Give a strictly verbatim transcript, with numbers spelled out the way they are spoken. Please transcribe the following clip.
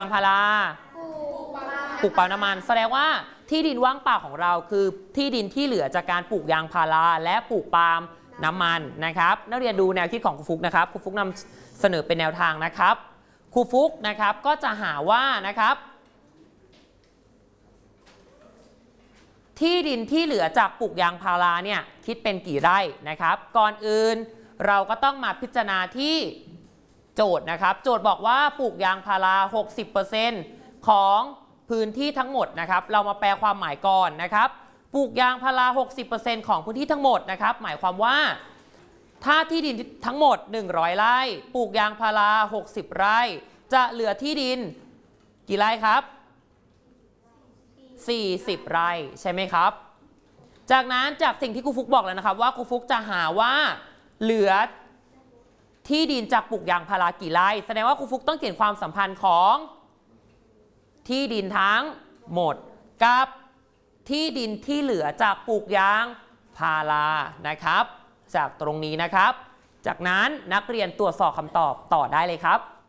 ยางพาราปลูกปาล์มน้ำมันแสดงว่าที่ดินว่างเปล่าของเราคือที่ดินที่เหลือจากการปลูกยางพาราและปลูกปาล์มน้ำมันนะครับนักเรียนดูแนวคิดของครูฟุกนะครับครูฟุกนำเสนอเป็นแนวทางนะครับครูฟุกนะครับก็จะหาว่านะครับที่ดินที่เหลือจากปลูกยางพาราเนี่ยคิดเป็นกี่ไร่นะครับก่อนอื่นเราก็ต้องมาพิจารณาที่โจทย์นะครับโจทย์บอกว่าปลูกยางพารา หกสิบเปอร์เซ็นต์ ของพื้นที่ทั้งหมดนะครับเรามาแปลความหมายก่อนนะครับปลูกยางพารา หกสิบเปอร์เซ็นต์ ของพื้นที่ทั้งหมดนะครับหมายความว่าถ้าที่ดินทั้งหมดหนึ่งร้อยไร่ปลูกยางพาราหกสิบไร่จะเหลือที่ดินกี่ไร่ครับสี่สิบไร่ใช่ไหมครับจากนั้นจากสิ่งที่ครูฟุกบอกแล้วนะครับว่าครูฟุกจะหาว่าเหลือที่ดินจากปลูกยางพารากี่ไร่แสดงว่าครูฟุกต้องเขียนความสัมพันธ์ของที่ดินทั้งหมดกับที่ดินที่เหลือจากปลูกยางพารานะครับจากตรงนี้นะครับจากนั้นนักเรียนตรวจสอบคำตอบต่อได้เลยครับ